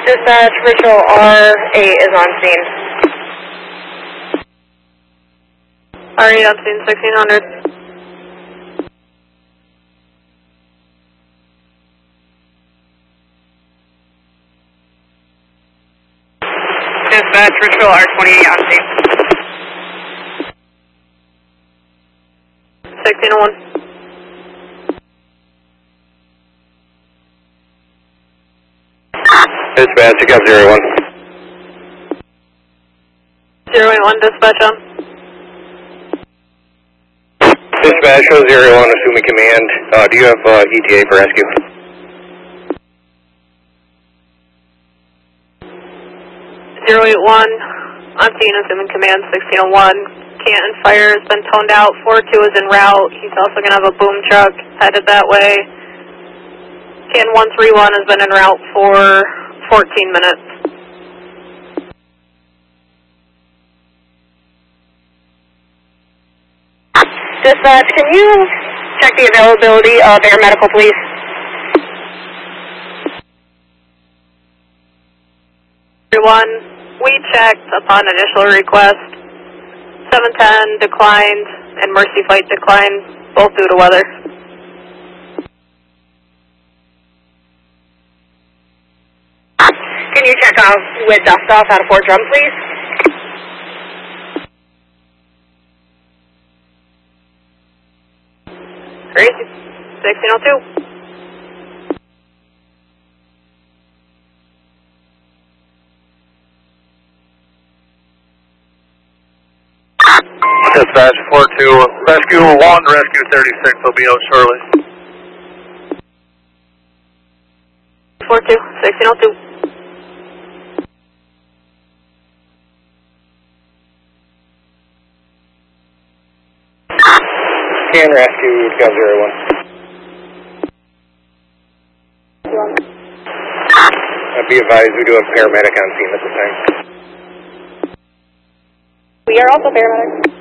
Dispatch, Virtual R8 is on scene. R8 on scene, 1600. Dispatch, Virtual R28 on scene. 1601. Dispatch, pick up 081. 081, dispatch on. Dispatch, show 081, assuming command. Do you have ETA for rescue? Zero 081, on scene, assuming command, 1601. Canton Fire has been toned out. 42 is en route. He's also going to have a boom truck headed that way. Canton 131 has been en route for 14 minutes. Dispatch, can you check the availability of air medical, please? Everyone, we checked upon initial request. 710 declined and Mercy Flight declined, both due to weather. Can you check off with dust off out of Fort Drum, please? Great. 1602. Dispatch, 42, rescue 1, rescue 36 will be out shortly. 42, 1602. Can rescue, pick up 081. Be advised, we do have paramedic on scene at the time. We are also paramedics.